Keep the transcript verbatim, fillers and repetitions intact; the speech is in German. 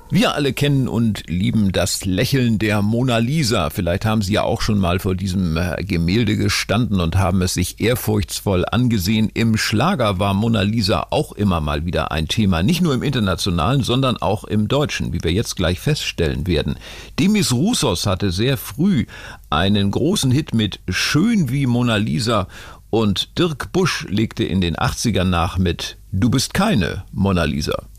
Wir alle kennen und lieben das Lächeln der Mona Lisa. Vielleicht haben Sie ja auch schon mal vor diesem Gemälde gestanden und haben es sich ehrfurchtsvoll angesehen. Im Schlager war Mona Lisa auch immer mal wieder ein Thema. Nicht nur im internationalen, sondern auch im deutschen, wie wir jetzt gleich feststellen werden. Demis Roussos hatte sehr früh einen großen Hit mit Schön wie Mona Lisa und Dirk Busch legte in den achtzigern nach mit Du bist keine Mona Lisa.